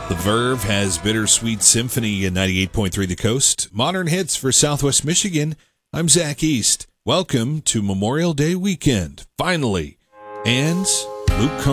The Verve has Bittersweet Symphony in 98.3 The Coast. Modern hits for Southwest Michigan. I'm Zach East. Welcome to Memorial Day weekend. Finally. And Luke